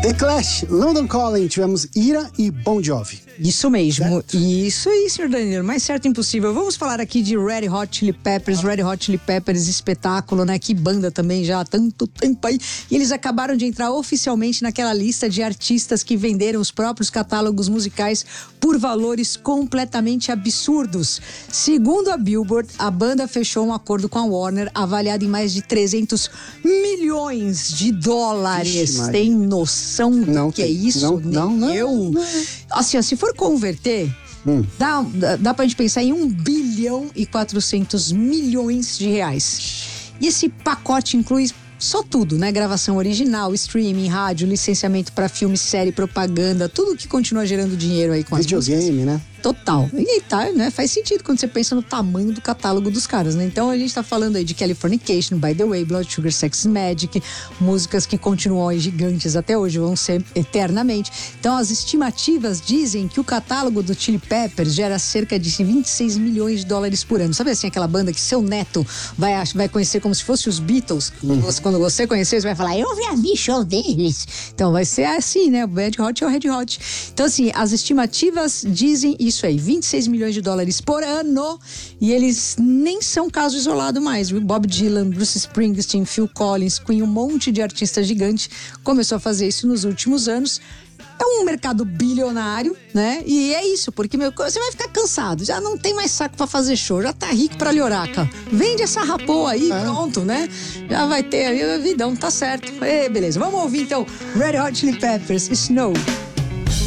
The Clash, London Calling, tivemos Ira e Bon Jovi. Isso mesmo, certo? Isso aí, senhor Danilo, mais certo impossível. Vamos falar aqui de Red Hot Chili Peppers, espetáculo, né? Que banda também já há tanto tempo aí. E eles acabaram de entrar oficialmente naquela lista de artistas que venderam os próprios catálogos musicais por valores completamente absurdos. Segundo a Billboard, a banda fechou um acordo com a Warner avaliado em mais de 300 milhões de dólares. Ixi, tem noção do não que tem. é isso? Não. Assim, se for converter, dá pra gente pensar em 1 bilhão e 400 milhões de reais. E esse pacote inclui só tudo, né? Gravação original, streaming, rádio, licenciamento pra filme, série, propaganda, tudo que continua gerando dinheiro aí com as músicas. Videogame, né? Total. E tá, né? Faz sentido quando você pensa no tamanho do catálogo dos caras, né? Então a gente tá falando aí de Californication, By the Way, Blood Sugar Sex Magic, músicas que continuam aí gigantes até hoje, vão ser eternamente. Então as estimativas dizem que o catálogo do Chili Peppers gera cerca de 26 milhões de dólares por ano. Sabe assim, aquela banda que seu neto vai conhecer como se fosse os Beatles? Quando você conhecer, você vai falar, eu vi show deles. Então vai ser assim, né? O Red Hot é o Red Hot. Então assim, as estimativas dizem isso aí, 26 milhões de dólares por ano, e eles nem são caso isolado mais, viu? Bob Dylan, Bruce Springsteen, Phil Collins, Queen, um monte de artista gigante começou a fazer isso nos últimos anos. É um mercado bilionário, né? E é isso, porque você vai ficar cansado, já não tem mais saco pra fazer show, já tá rico pra lhoraca. Vende essa rapô aí, pronto, né? Já vai ter aí a vidão, tá certo. Beleza, vamos ouvir então Red Hot Chili Peppers, Snow.